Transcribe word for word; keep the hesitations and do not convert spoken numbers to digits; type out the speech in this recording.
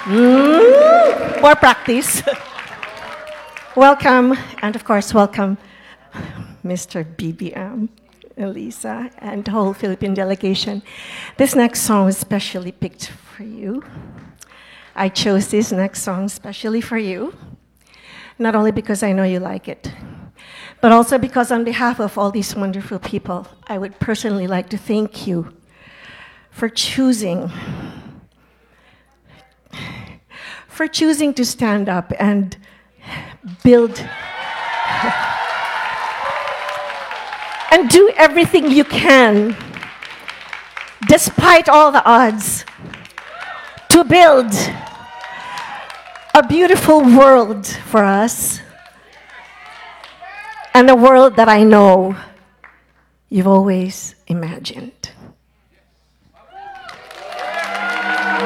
Mm, more practice. Welcome, and of course, welcome Mister B B M, Elisa, and the whole Philippine delegation. This next song is specially picked for you. I chose this next song specially for you, not only because I know you like it, but also because on behalf of all these wonderful people, I would personally like to thank you for choosing, for choosing to stand up and build and do everything you can, despite all the odds, to build a beautiful world for us, and a world that I know you've always imagined.